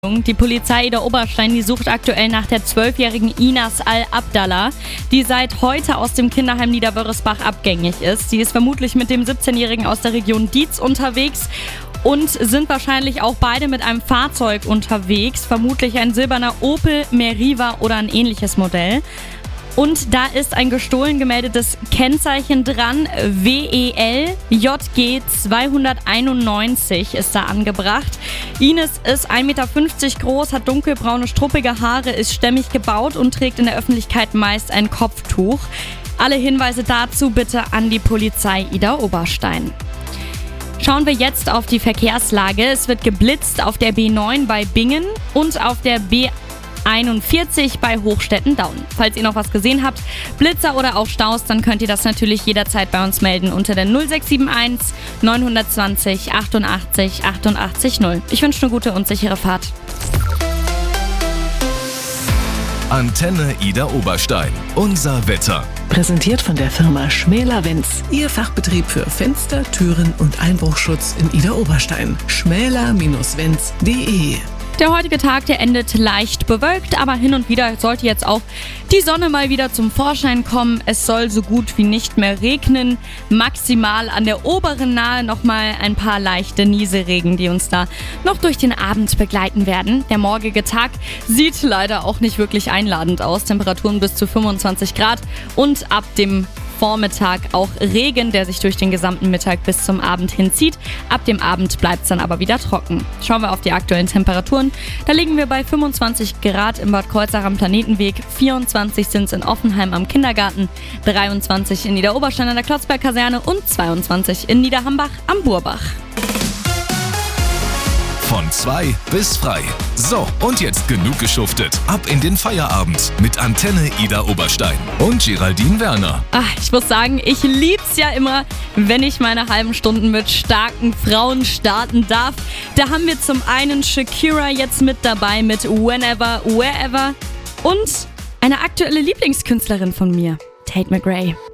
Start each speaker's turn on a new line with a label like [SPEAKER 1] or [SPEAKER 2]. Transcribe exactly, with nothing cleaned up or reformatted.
[SPEAKER 1] Die Polizei Ida Oberstein, die sucht aktuell nach der zwölfjährigen Inas Al-Abdallah, die seit heute aus dem Kinderheim Niederwörresbach abgängig ist. Sie ist vermutlich mit dem siebzehnjährigen aus der Region Dietz unterwegs und sind wahrscheinlich auch beide mit einem Fahrzeug unterwegs, vermutlich ein silberner Opel Meriva oder ein ähnliches Modell. Und da ist ein gestohlen gemeldetes Kennzeichen dran, W E L J G zweihunderteinundneunzig ist da angebracht. Ines ist ein Meter fünfzig groß, hat dunkelbraune, struppige Haare, ist stämmig gebaut und trägt in der Öffentlichkeit meist ein Kopftuch. Alle Hinweise dazu bitte an die Polizei Ida Oberstein. Schauen wir jetzt auf die Verkehrslage. Es wird geblitzt auf der B neun bei Bingen und auf der B einundvierzig bei Hochstetten-Daun. Falls ihr noch was gesehen habt, Blitzer oder auch Staus, dann könnt ihr das natürlich jederzeit bei uns melden unter der null sechs sieben eins neun zwei null achtundachtzig achtundachtzig null. Ich wünsche eine gute und sichere Fahrt.
[SPEAKER 2] Antenne Ida Oberstein. Unser Wetter.
[SPEAKER 3] Präsentiert von der Firma Schmäler-Wenz. Ihr Fachbetrieb für Fenster, Türen und Einbruchschutz in Ida Oberstein. schmäler Bindestrich wenz punkt de.
[SPEAKER 1] Der heutige Tag, der endet leicht bewölkt, aber hin und wieder sollte jetzt auch die Sonne mal wieder zum Vorschein kommen. Es soll so gut wie nicht mehr regnen. Maximal an der oberen Nahe nochmal ein paar leichte Nieselregen, die uns da noch durch den Abend begleiten werden. Der morgige Tag sieht leider auch nicht wirklich einladend aus. Temperaturen bis zu fünfundzwanzig Grad und ab dem Vormittag auch Regen, der sich durch den gesamten Mittag bis zum Abend hinzieht. Ab dem Abend bleibt es dann aber wieder trocken. Schauen wir auf die aktuellen Temperaturen. Da liegen wir bei fünfundzwanzig Grad im Bad Kreuznach am Planetenweg, vierundzwanzig sind es in Offenheim am Kindergarten, dreiundzwanzig in Niederoberstein an der Klotzberg-Kaserne und zweiundzwanzig in Niederhambach am Burbach.
[SPEAKER 2] Von zwei bis frei. So, und jetzt genug geschuftet. Ab in den Feierabend mit Antenne Ida Oberstein und Geraldine Werner.
[SPEAKER 1] Ach, ich muss sagen, ich lieb's ja immer, wenn ich meine halben Stunden mit starken Frauen starten darf. Da haben wir zum einen Shakira jetzt mit dabei mit Whenever, Wherever und eine aktuelle Lieblingskünstlerin von mir, Tate McRae.